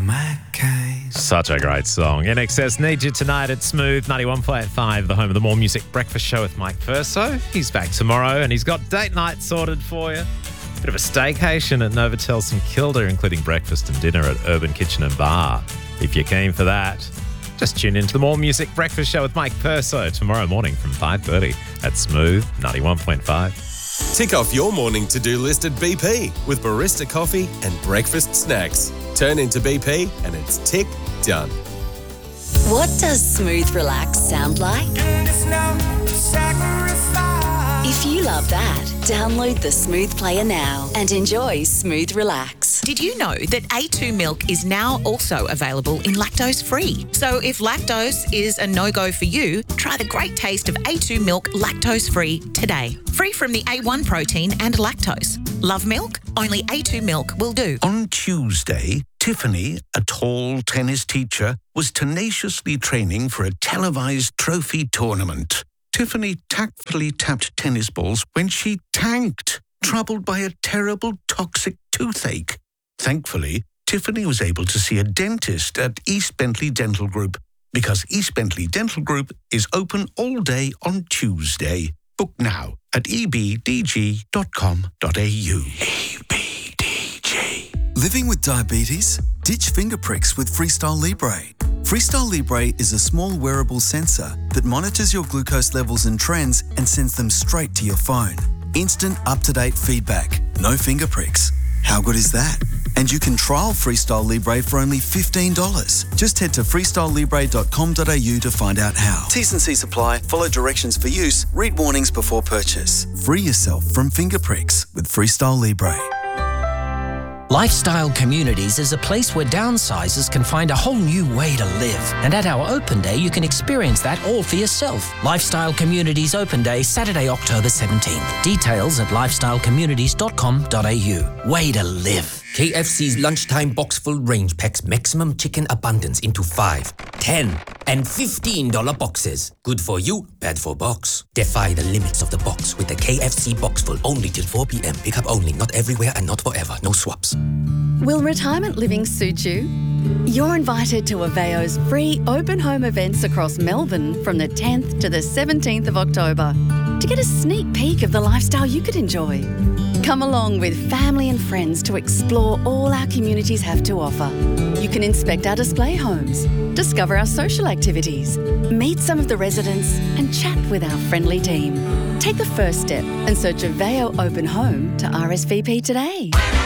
my case. Such a great song. INXS Need You Tonight at Smooth 91.5, the home of the More Music Breakfast Show with Mike Verso. He's back tomorrow and he's got date night sorted for you. Bit of a staycation at Novotel St Kilda, including breakfast and dinner at Urban Kitchen and Bar. If you're keen for that, just tune into the More Music Breakfast Show with Mike Verso tomorrow morning from 5:30 at Smooth 91.5. Tick off your morning to-do list at BP with barista coffee and breakfast snacks. Turn into BP and it's tick done. What does Smooth Relax sound like? If you love that, download the Smooth Player now and enjoy Smooth Relax. Did you know that A2 milk is now also available in lactose-free? So if lactose is a no-go for you, try the great taste of A2 milk lactose-free today. Free from the A1 protein and lactose. Love milk? Only A2 milk will do. On Tuesday, Tiffany, a tall tennis teacher, was tenaciously training for a televised trophy tournament. Tiffany tactfully tapped tennis balls when she tanked, troubled by a terrible toxic toothache. Thankfully, Tiffany was able to see a dentist at East Bentley Dental Group because East Bentley Dental Group is open all day on Tuesday. Book now at ebdg.com.au. EBDG. Living with diabetes? Ditch finger pricks with Freestyle Libre. Freestyle Libre is a small wearable sensor that monitors your glucose levels and trends and sends them straight to your phone. Instant, up-to-date feedback. No finger pricks. How good is that? And you can trial Freestyle Libre for only $15. Just head to freestylelibre.com.au to find out how. T's and C's apply. Follow directions for use. Read warnings before purchase. Free yourself from finger pricks with Freestyle Libre. Lifestyle Communities is a place where downsizers can find a whole new way to live. And at our open day, you can experience that all for yourself. Lifestyle Communities Open Day, Saturday, October 17th. Details at lifestylecommunities.com.au. Way to live. KFC's lunchtime box full range packs maximum chicken abundance into 5, 10, and $15 boxes. Good for you, bad for box. Defy the limits of the box with the KFC box full only till 4 p.m. Pick up only, not everywhere and not forever. No swaps. Will retirement living suit you? You're invited to Aveo's free open home events across Melbourne from the 10th to the 17th of October to get a sneak peek of the lifestyle you could enjoy. Come along with family and friends to explore all our communities have to offer. You can inspect our display homes, discover our social activities, meet some of the residents and chat with our friendly team. Take the first step and search Aveo Open Home to RSVP today.